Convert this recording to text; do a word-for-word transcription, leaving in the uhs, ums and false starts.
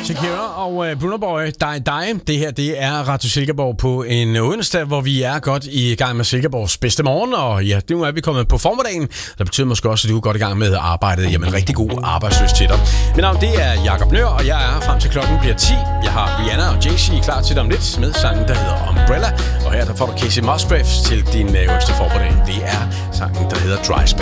Shakira og uh, Bruno Boy, dig, dig. Det her, det er Radio Silkeborg på en onsdag, hvor vi er godt i gang med Silkeborgs bedste morgen. Og ja, nu er vi kommet på formiddagen. Det betyder måske også, at du er godt i gang med arbejdet. Jamen, rigtig god arbejdsløs til dig. Mit navn, det er Jakob Nør, og jeg er her frem til klokken bliver ti. Jeg har Rihanna og Jay-Z klar til dig om lidt med sangen, der hedder Umbrella. Og her der får du Casey Musgraves til din uh, onsdag formiddag. Det er sangen, der hedder Dry Spell.